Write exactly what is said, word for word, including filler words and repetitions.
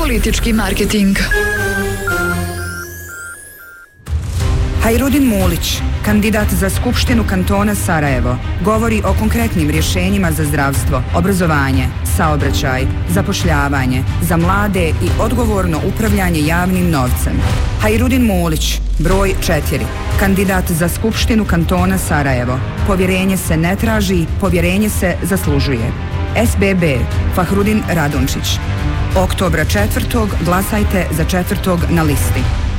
Politički marketing. Hajrudin Mulić, kandidat za Skupštinu kantona Sarajevo, govori o konkretnim rješenjima za zdravstvo, obrazovanje, saobraćaj, zapošljavanje, za mlade i odgovorno upravljanje javnim novcem. Hajrudin Mulić, broj četiri, kandidat za Skupštinu kantona Sarajevo. Povjerenje se ne traži, povjerenje se zaslužuje. S B B, Fahrudin Radončić. Oktobra četvrtog glasajte za četvrtog na listi.